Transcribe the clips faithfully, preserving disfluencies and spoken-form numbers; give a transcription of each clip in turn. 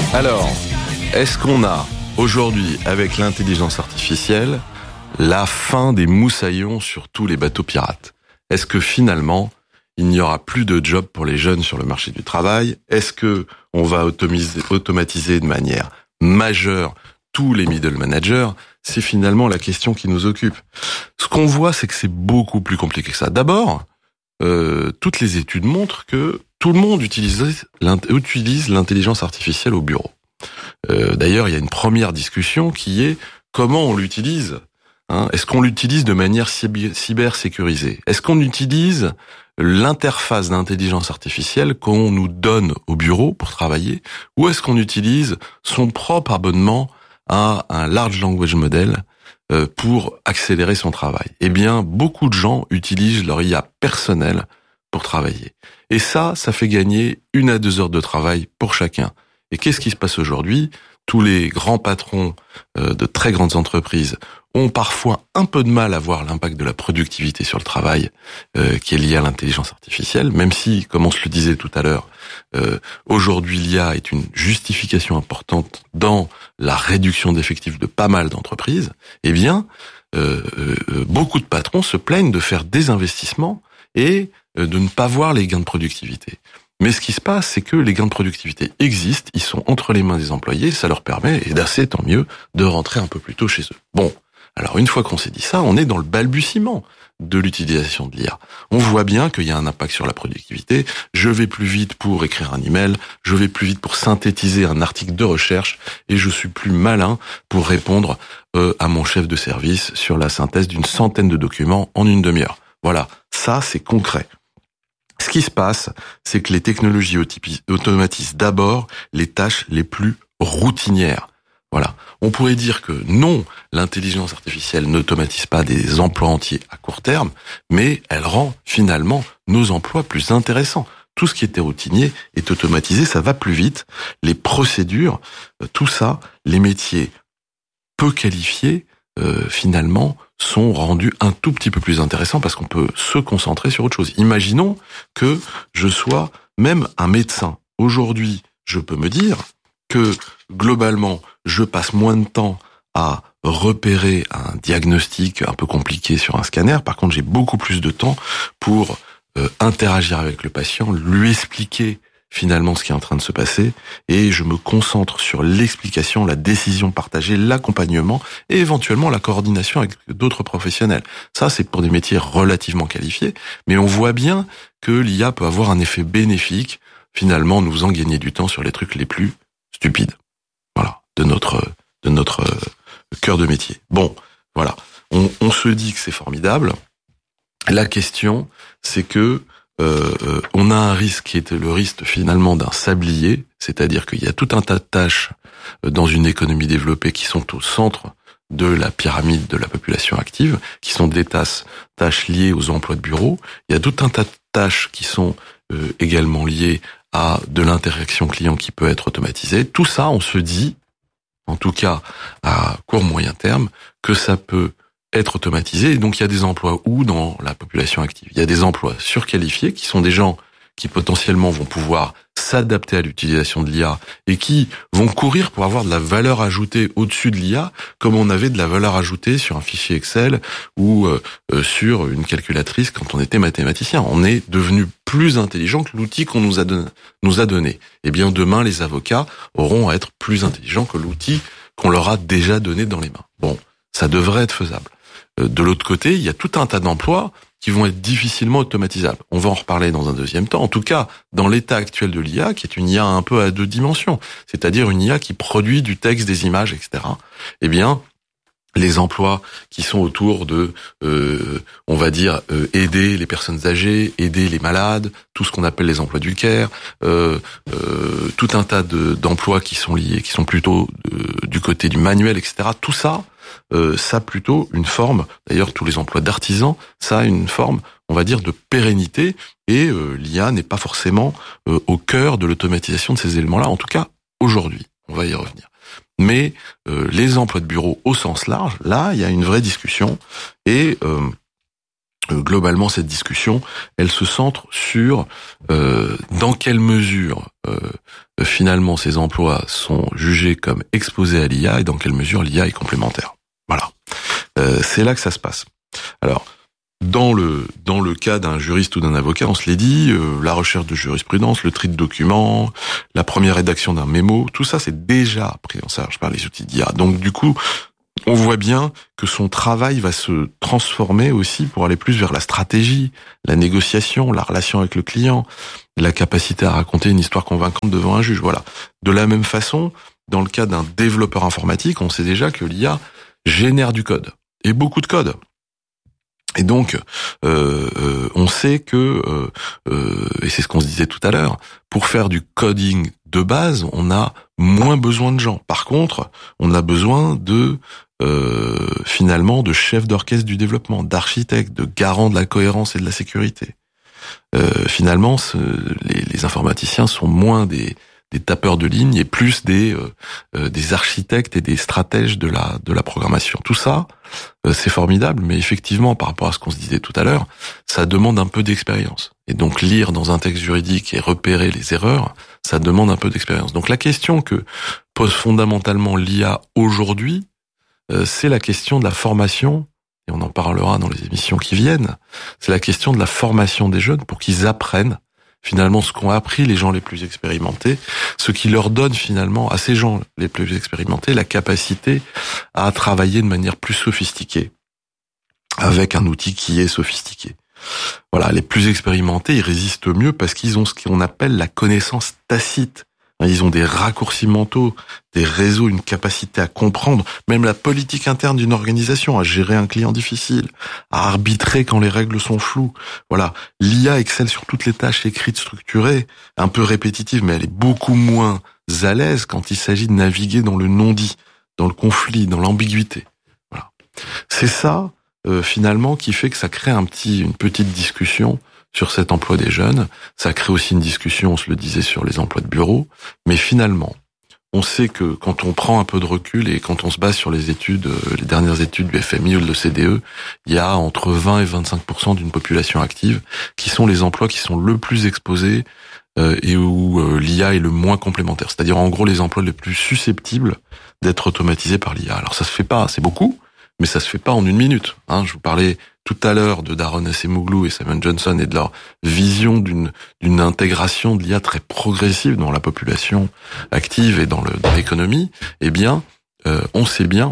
Alors, est-ce qu'on a aujourd'hui, avec l'intelligence artificielle, la fin des moussaillons sur tous les bateaux pirates? Est-ce que finalement, il n'y aura plus de job pour les jeunes sur le marché du travail? Est-ce que on va automatiser, automatiser de manière majeure tous les middle managers? C'est finalement la question qui nous occupe. Ce qu'on voit, c'est que c'est beaucoup plus compliqué que ça. D'abord, euh, toutes les études montrent que tout le monde utilise, utilise l'intelligence artificielle au bureau. Euh, d'ailleurs, il y a une première discussion qui est comment on l'utilise. Hein, est-ce qu'on l'utilise de manière cyber sécurisée? Est-ce qu'on utilise l'interface d'intelligence artificielle qu'on nous donne au bureau pour travailler? Ou est-ce qu'on utilise son propre abonnement à un large language model euh, pour accélérer son travail? Eh bien, beaucoup de gens utilisent leur I A personnelle pour travailler. Et ça, ça fait gagner une à deux heures de travail pour chacun. Et qu'est-ce qui se passe aujourd'hui? Tous les grands patrons euh, de très grandes entreprises ont parfois un peu de mal à voir l'impact de la productivité sur le travail euh, qui est lié à l'intelligence artificielle, même si, comme on se le disait tout à l'heure, euh, aujourd'hui l'I A est une justification importante dans la réduction d'effectifs de pas mal d'entreprises. Eh bien, euh, euh, beaucoup de patrons se plaignent de faire des investissements et euh, de ne pas voir les gains de productivité. Mais ce qui se passe, c'est que les gains de productivité existent, ils sont entre les mains des employés, ça leur permet, et d'assez tant mieux, de rentrer un peu plus tôt chez eux. Bon, alors une fois qu'on s'est dit ça, on est dans le balbutiement de l'utilisation de l'I A. On voit bien qu'il y a un impact sur la productivité, je vais plus vite pour écrire un email, je vais plus vite pour synthétiser un article de recherche, et je suis plus malin pour répondre euh, à mon chef de service sur la synthèse d'une centaine de documents en une demi-heure. Voilà, ça c'est concret. Ce qui se passe, c'est que les technologies automatisent d'abord les tâches les plus routinières. Voilà. On pourrait dire que non, l'intelligence artificielle n'automatise pas des emplois entiers à court terme, mais elle rend finalement nos emplois plus intéressants. Tout ce qui était routinier est automatisé, ça va plus vite. Les procédures, tout ça, les métiers peu qualifiés, euh, finalement, sont rendus un tout petit peu plus intéressants parce qu'on peut se concentrer sur autre chose. Imaginons que je sois même un médecin. Aujourd'hui, je peux me dire que globalement, je passe moins de temps à repérer un diagnostic un peu compliqué sur un scanner. Par contre, j'ai beaucoup plus de temps pour euh, interagir avec le patient, lui expliquer finalement ce qui est en train de se passer, et je me concentre sur l'explication, la décision partagée, l'accompagnement et éventuellement la coordination avec d'autres professionnels. Ça, c'est pour des métiers relativement qualifiés, mais on voit bien que l'I A peut avoir un effet bénéfique, finalement, nous faisant gagner du temps sur les trucs les plus stupides. Voilà, de notre de notre cœur de métier. Bon, voilà, on, on se dit que c'est formidable. La question, c'est que Euh, euh, on a un risque qui est le risque finalement d'un sablier, c'est-à-dire qu'il y a tout un tas de tâches dans une économie développée qui sont au centre de la pyramide de la population active, qui sont des tâches, tâches liées aux emplois de bureau. Il y a tout un tas de tâches qui sont euh, également liées à de l'interaction client qui peut être automatisée. Tout ça, on se dit, en tout cas à court moyen terme, que ça peut être automatisé. Et donc, il y a des emplois où dans la population active? Il y a des emplois surqualifiés qui sont des gens qui potentiellement vont pouvoir s'adapter à l'utilisation de l'I A et qui vont courir pour avoir de la valeur ajoutée au-dessus de l'I A, comme on avait de la valeur ajoutée sur un fichier Excel ou euh, sur une calculatrice quand on était mathématicien. On est devenu plus intelligent que l'outil qu'on nous a donné. Nous a donné. Eh bien, demain, les avocats auront à être plus intelligents que l'outil qu'on leur a déjà donné dans les mains. Bon, ça devrait être faisable. De l'autre côté, il y a tout un tas d'emplois qui vont être difficilement automatisables. On va en reparler dans un deuxième temps. En tout cas, dans l'état actuel de l'I A, qui est une I A un peu à deux dimensions, c'est-à-dire une I A qui produit du texte, des images, et cetera, eh bien, les emplois qui sont autour de, euh, on va dire, euh, aider les personnes âgées, aider les malades, tout ce qu'on appelle les emplois du care, euh, euh, tout un tas de, d'emplois qui sont liés, qui sont plutôt de, du côté du manuel, et cetera. Tout ça, Euh, ça a plutôt une forme, d'ailleurs tous les emplois d'artisans, ça a une forme, on va dire, de pérennité, et euh, l'I A n'est pas forcément euh, au cœur de l'automatisation de ces éléments-là, en tout cas aujourd'hui, on va y revenir. Mais euh, les emplois de bureau au sens large, là, il y a une vraie discussion, et euh, euh, globalement, cette discussion, elle se centre sur euh, dans quelle mesure euh, finalement ces emplois sont jugés comme exposés à l'I A et dans quelle mesure l'I A est complémentaire. Voilà, euh, c'est là que ça se passe. Alors, dans le dans le cas d'un juriste ou d'un avocat, on se l'est dit, euh, la recherche de jurisprudence, le tri de documents, la première rédaction d'un mémo, tout ça c'est déjà pris en charge par les outils d'I A. Donc du coup, on voit bien que son travail va se transformer aussi pour aller plus vers la stratégie, la négociation, la relation avec le client, la capacité à raconter une histoire convaincante devant un juge. Voilà. De la même façon, dans le cas d'un développeur informatique, on sait déjà que l'I A génère du code, et beaucoup de code. Et donc, euh, euh, on sait que, euh, euh, et c'est ce qu'on se disait tout à l'heure, pour faire du coding de base, on a moins besoin de gens. Par contre, on a besoin de, euh, finalement, de chefs d'orchestre du développement, d'architectes, de garants de la cohérence et de la sécurité. Euh, finalement, ce, les, les informaticiens sont moins des des tapeurs de ligne et plus des euh, euh, des architectes et des stratèges de la de la programmation. Tout ça, euh, c'est formidable, mais effectivement, par rapport à ce qu'on se disait tout à l'heure, ça demande un peu d'expérience. Et donc lire dans un texte juridique et repérer les erreurs, ça demande un peu d'expérience. Donc la question que pose fondamentalement l'I A aujourd'hui, euh, c'est la question de la formation, et on en parlera dans les émissions qui viennent, c'est la question de la formation des jeunes pour qu'ils apprennent finalement ce qu'ont appris les gens les plus expérimentés, ce qui leur donne finalement à ces gens les plus expérimentés la capacité à travailler de manière plus sophistiquée, avec un outil qui est sophistiqué. Voilà, les plus expérimentés, ils résistent mieux parce qu'ils ont ce qu'on appelle la connaissance tacite. Ils ont des raccourcis mentaux, des réseaux, une capacité à comprendre, même la politique interne d'une organisation, à gérer un client difficile, à arbitrer quand les règles sont floues. Voilà, l'I A excelle sur toutes les tâches écrites, structurées, un peu répétitives, mais elle est beaucoup moins à l'aise quand il s'agit de naviguer dans le non-dit, dans le conflit, dans l'ambiguïté. Voilà, c'est ça euh, finalement qui fait que ça crée un petit, une petite discussion sur cet emploi des jeunes. Ça crée aussi une discussion, on se le disait, sur les emplois de bureau. Mais finalement, on sait que quand on prend un peu de recul et quand on se base sur les études, les dernières études du F M I ou de l'O C D E, il y a entre vingt et vingt-cinq pour cent d'une population active qui sont les emplois qui sont le plus exposés euh, et où euh, l'I A est le moins complémentaire. C'est-à-dire en gros les emplois les plus susceptibles d'être automatisés par l'I A. Alors ça se fait pas, c'est beaucoup, mais ça se fait pas en une minute. Hein, je vous parlais tout à l'heure de Daron Acemoglu et Simon Johnson et de leur vision d'une d'une intégration de l'I A très progressive dans la population active et dans le dans l'économie. Eh bien, euh, on sait bien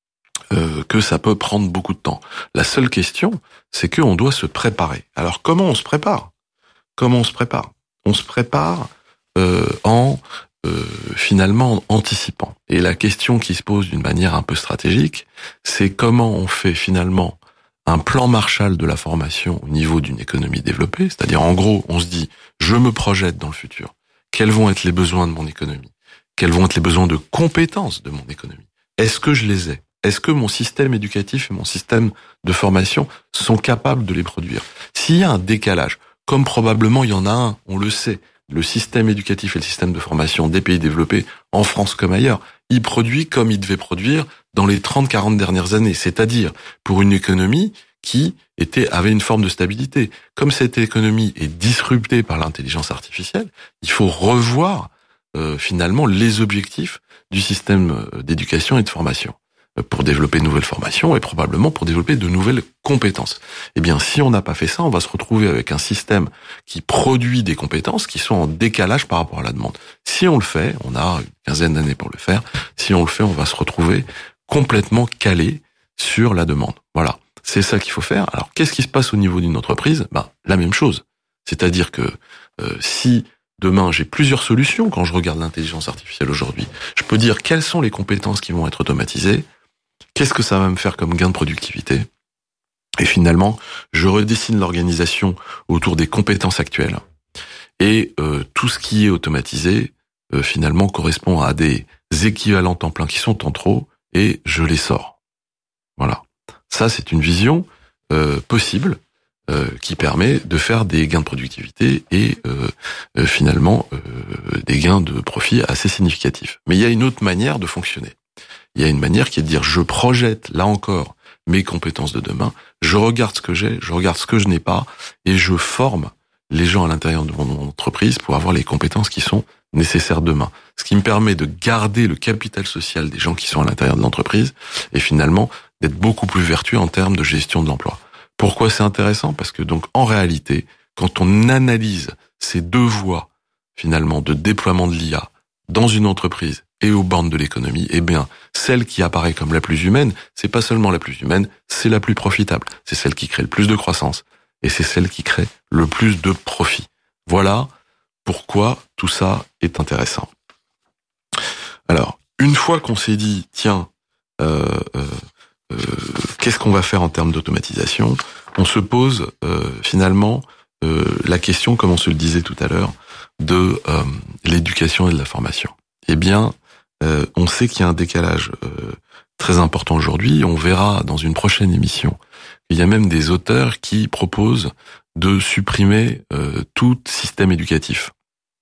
euh, que ça peut prendre beaucoup de temps. La seule question, c'est qu'on doit se préparer. Alors, comment on se prépare ? Comment on se prépare ? On se prépare euh, en euh, finalement en anticipant. Et la question qui se pose d'une manière un peu stratégique, c'est comment on fait finalement un plan Marshall de la formation au niveau d'une économie développée, c'est-à-dire en gros, on se dit, je me projette dans le futur. Quels vont être les besoins de mon économie ? Quels vont être les besoins de compétences de mon économie ? Est-ce que je les ai ? Est-ce que mon système éducatif et mon système de formation sont capables de les produire ? S'il y a un décalage, comme probablement il y en a un, on le sait, le système éducatif et le système de formation des pays développés, en France comme ailleurs, il produit comme il devait produire dans les trente à quarante dernières années, c'est-à-dire pour une économie qui était avait une forme de stabilité. Comme cette économie est disruptée par l'intelligence artificielle, il faut revoir euh, finalement les objectifs du système d'éducation et de formation pour développer de nouvelles formations et probablement pour développer de nouvelles compétences. Eh bien, si on n'a pas fait ça, on va se retrouver avec un système qui produit des compétences qui sont en décalage par rapport à la demande. Si on le fait, on a une quinzaine d'années pour le faire, si on le fait, on va se retrouver complètement calé sur la demande. Voilà, c'est ça qu'il faut faire. Alors, qu'est-ce qui se passe au niveau d'une entreprise ? Ben, la même chose. C'est-à-dire que euh, si demain, j'ai plusieurs solutions quand je regarde l'intelligence artificielle aujourd'hui, je peux dire quelles sont les compétences qui vont être automatisées, qu'est-ce que ça va me faire comme gain de productivité ? Et finalement, je redessine l'organisation autour des compétences actuelles. Et euh, tout ce qui est automatisé, euh, finalement, correspond à des équivalents temps plein qui sont en trop, et je les sors. Voilà. Ça, c'est une vision euh, possible euh, qui permet de faire des gains de productivité et euh, euh, finalement euh, des gains de profit assez significatifs. Mais il y a une autre manière de fonctionner. Il y a une manière qui est de dire, je projette, là encore, mes compétences de demain. Je regarde ce que j'ai, je regarde ce que je n'ai pas, et je forme les gens à l'intérieur de mon entreprise pour avoir les compétences qui sont nécessaires demain. Ce qui me permet de garder le capital social des gens qui sont à l'intérieur de l'entreprise et finalement d'être beaucoup plus vertueux en termes de gestion de l'emploi. Pourquoi c'est intéressant? Parce que donc en réalité, quand on analyse ces deux voies finalement de déploiement de l'I A dans une entreprise et aux bornes de l'économie, eh bien, celle qui apparaît comme la plus humaine, c'est pas seulement la plus humaine, c'est la plus profitable. C'est celle qui crée le plus de croissance. Et c'est celle qui crée le plus de profit. Voilà pourquoi tout ça est intéressant. Alors, une fois qu'on s'est dit, tiens, euh, euh, euh, qu'est-ce qu'on va faire en termes d'automatisation, on se pose euh, finalement euh, la question, comme on se le disait tout à l'heure, de euh, l'éducation et de la formation. Eh bien, euh, on sait qu'il y a un décalage euh, très important aujourd'hui. On verra dans une prochaine émission. Il y a même des auteurs qui proposent de supprimer euh, tout système éducatif.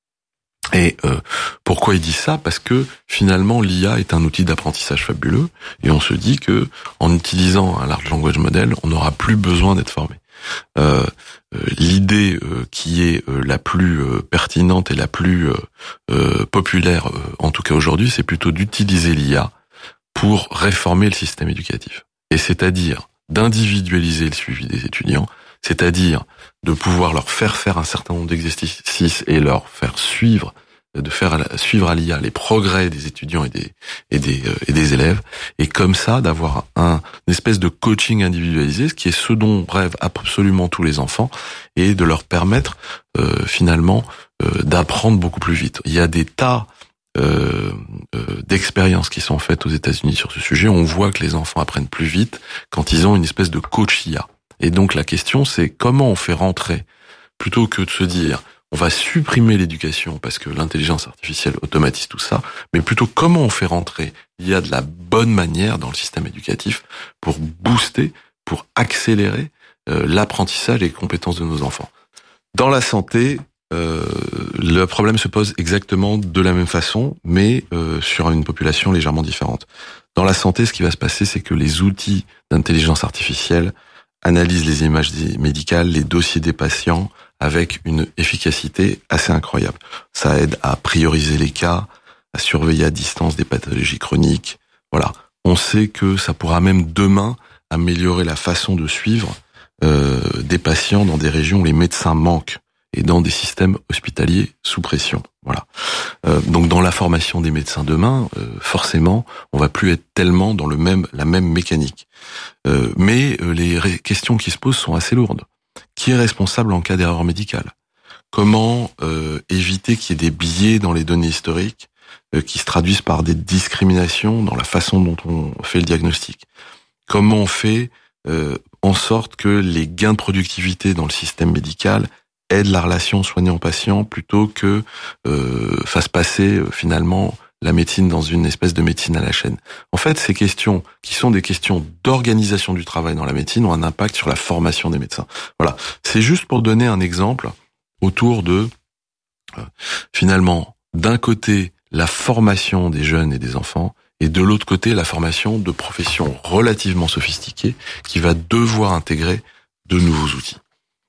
Et euh, pourquoi ils disent ça? Parce que finalement l'I A est un outil d'apprentissage fabuleux et on se dit que en utilisant un large language model, on n'aura plus besoin d'être formé. Euh, euh, l'idée euh, qui est euh, la plus euh, pertinente et la plus euh, euh, populaire, euh, en tout cas aujourd'hui, c'est plutôt d'utiliser l'I A pour réformer le système éducatif. Et c'est-à-dire d'individualiser le suivi des étudiants, c'est-à-dire de pouvoir leur faire faire un certain nombre d'exercices et leur faire suivre, de faire suivre à l'I A les progrès des étudiants et des et des et des élèves, et comme ça d'avoir un une espèce de coaching individualisé, ce qui est ce dont rêvent absolument tous les enfants, et de leur permettre euh, finalement euh, d'apprendre beaucoup plus vite. Il y a des tas Euh, euh, d'expériences qui sont faites aux États-Unis sur ce sujet. On voit que les enfants apprennent plus vite quand ils ont une espèce de coach I A. Et donc la question, c'est comment on fait rentrer, plutôt que de se dire on va supprimer l'éducation parce que l'intelligence artificielle automatise tout ça, mais plutôt comment on fait rentrer l'I A de la bonne manière dans le système éducatif pour booster, pour accélérer euh, l'apprentissage et les compétences de nos enfants. Dans la santé, Euh, le problème se pose exactement de la même façon, mais euh, sur une population légèrement différente. Dans la santé, ce qui va se passer, c'est que les outils d'intelligence artificielle analysent les images médicales, les dossiers des patients, avec une efficacité assez incroyable. Ça aide à prioriser les cas, à surveiller à distance des pathologies chroniques. Voilà. On sait que ça pourra même demain améliorer la façon de suivre euh, des patients dans des régions où les médecins manquent, et dans des systèmes hospitaliers sous pression. Voilà. Euh, donc dans la formation des médecins demain, euh, forcément, on va plus être tellement dans le même la même mécanique. Euh, mais euh, les ré- questions qui se posent sont assez lourdes. Qui est responsable en cas d'erreur médicale? Comment euh, éviter qu'il y ait des biais dans les données historiques euh, qui se traduisent par des discriminations dans la façon dont on fait le diagnostic? Comment on fait euh, en sorte que les gains de productivité dans le système médical aide la relation soignant-patient plutôt que euh, fasse passer euh, finalement la médecine dans une espèce de médecine à la chaîne. En fait, ces questions, qui sont des questions d'organisation du travail dans la médecine, ont un impact sur la formation des médecins. Voilà, c'est juste pour donner un exemple autour de, euh, finalement, d'un côté, la formation des jeunes et des enfants, et de l'autre côté, la formation de professions relativement sophistiquées qui va devoir intégrer de nouveaux outils.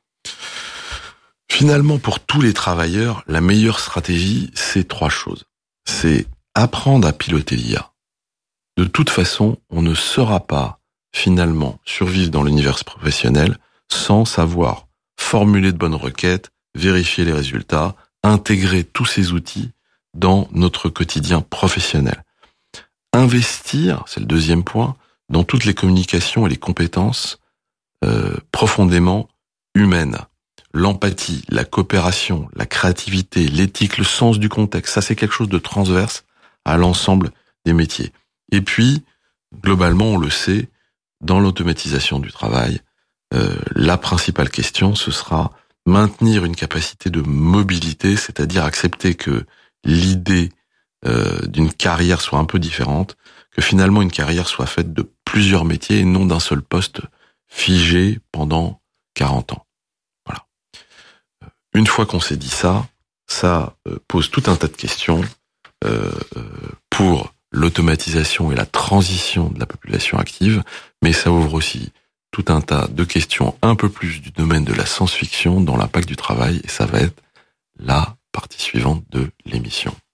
Finalement, pour tous les travailleurs, la meilleure stratégie, c'est trois choses. C'est apprendre à piloter l'I A. De toute façon, on ne saura pas, finalement, survivre dans l'univers professionnel sans savoir formuler de bonnes requêtes, vérifier les résultats, intégrer tous ces outils dans notre quotidien professionnel. Investir, c'est le deuxième point, dans toutes les communications et les compétences euh, profondément humaines. L'empathie, la coopération, la créativité, l'éthique, le sens du contexte, ça c'est quelque chose de transverse à l'ensemble des métiers. Et puis, globalement, on le sait, dans l'automatisation du travail, euh, la principale question, ce sera maintenir une capacité de mobilité, c'est-à-dire accepter que l'idée euh, d'une carrière soit un peu différente, que finalement une carrière soit faite de plusieurs métiers et non d'un seul poste figé pendant quarante ans. Voilà. Une fois qu'on s'est dit ça, ça euh, pose tout un tas de questions euh, pour l'automatisation et la transition de la population active, mais ça ouvre aussi tout un tas de questions un peu plus du domaine de la science-fiction dans l'impact du travail, et ça va être la partie suivante de l'émission.